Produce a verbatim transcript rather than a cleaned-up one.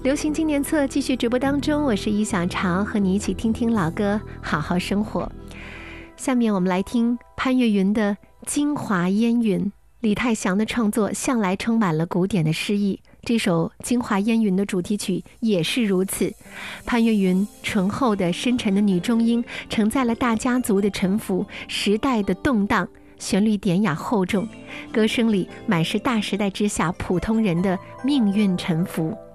流行经典册继续直播当中，我是易小潮，和你一起听听老歌，好好生活。下面我们来听潘越云的《京华烟云》。李泰祥的创作向来充满了古典的诗意，这首《京华烟云》的主题曲也是如此。潘越云醇厚的深沉的女中音承载了大家族的沉浮，时代的动荡，旋律典雅厚重，歌声里满是大时代之下普通人的命运沉浮。